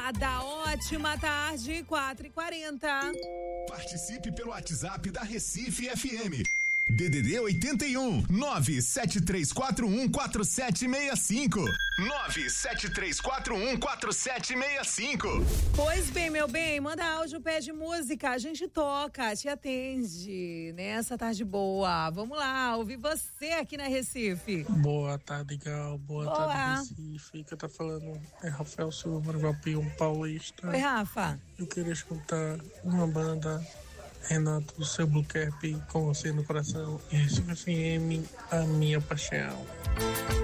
madrugada, ótima tarde, 4h40. Participe pelo WhatsApp da Recife FM. DDD 81 97341 4765 97341 4765. Pois bem, meu bem, manda áudio, pede música, a gente toca, te atende nessa tarde boa. Vamos lá, ouvir você aqui na Recife. Boa tarde, Gal. Boa tarde, Recife. Quem tá falando é Rafael Silva, Valpinho Paulista. Oi, Rafa. Eu queria escutar uma banda Renato do seu Blue Cap com você no coração e Recife FM, a minha paixão.